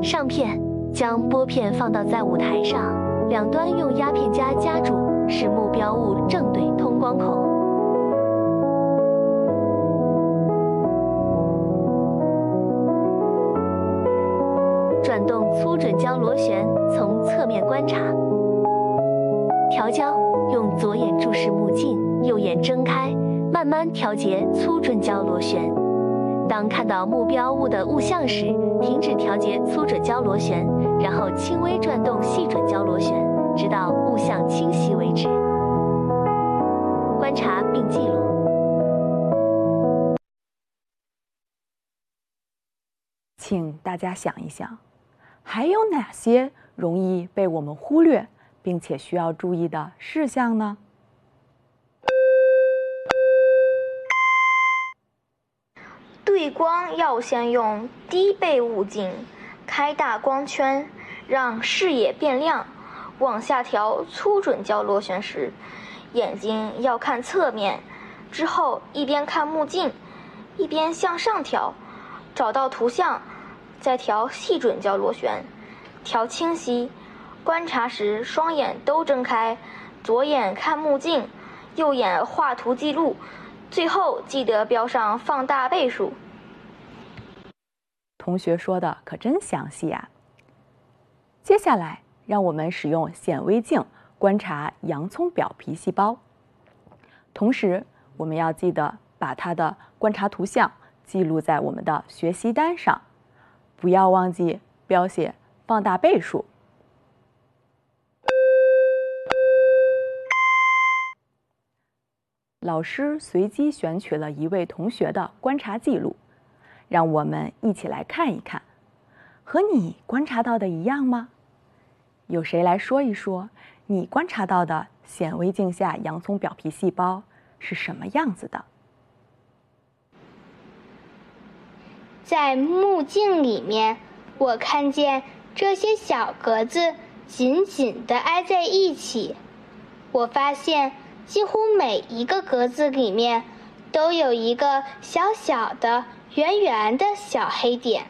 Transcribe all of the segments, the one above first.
上片，将玻片放倒在舞台上，两端用压片夹夹住，使目标物正对通光孔。转动粗准焦螺旋，从侧面观察。调焦，用左眼注视目镜，右眼睁开，慢慢调节粗准焦螺旋。当看到目标物的物像时，停止调节粗准焦螺旋，然后轻微转动细准焦螺旋，直到物像清晰为止。观察并记录。 请大家想一想，还有哪些容易被我们忽略并且需要注意的事项呢？ 对光要先用低倍物镜开大光圈，让视野变亮。往下调粗准焦螺旋时，眼睛要看侧面，之后一边看目镜，一边向上调，找到图像，再调细准焦螺旋，调清晰。观察时双眼都睁开，左眼看目镜，右眼画图记录，最后记得标上放大倍数。 同学说的可真详细啊！接下来，让我们使用显微镜观察洋葱表皮细胞。同时，我们要记得把它的观察图像记录在我们的学习单上，不要忘记标写放大倍数。老师随机选取了一位同学的观察记录，让我们一起来看一看，和你观察到的一样吗？有谁来说一说你观察到的显微镜下洋葱表皮细胞是什么样子的？ 在目镜里面，我看见这些小格子紧紧地挨在一起。我发现几乎每一个格子里面都有一个小小的圆圆的小黑点。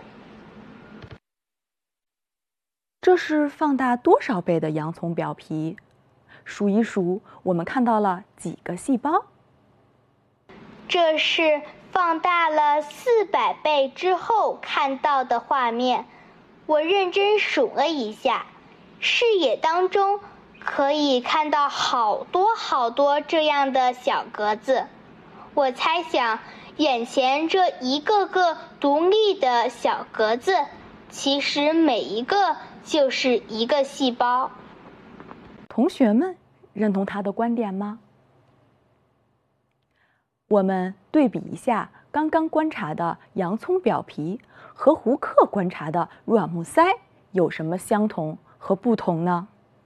这是放大多少倍的洋葱表皮？数一数，我们看到了几个细胞？ 这是放大了400倍之后看到的画面。我认真数了一下，视野当中可以看到好多好多这样的小格子。我猜想，眼前这一个个独立的小格子，其实每一个就是一个细胞。 同学们认同他的观点吗？我们对比一下刚刚观察的洋葱表皮和胡克观察的软木塞有什么相同和不同呢？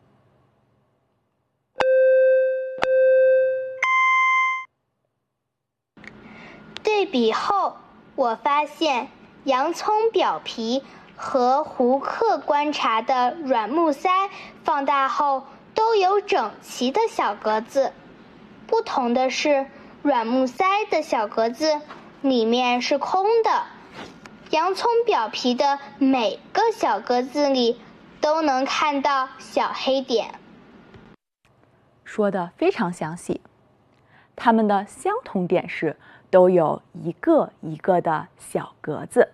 对比后，我发现洋葱表皮和胡克观察的软木塞放大后都有整齐的小格子。不同的是，软木塞的小格子里面是空的，洋葱表皮的每个小格子里都能看到小黑点。 说得非常详细。它们的相同点是都有一个一个的小格子。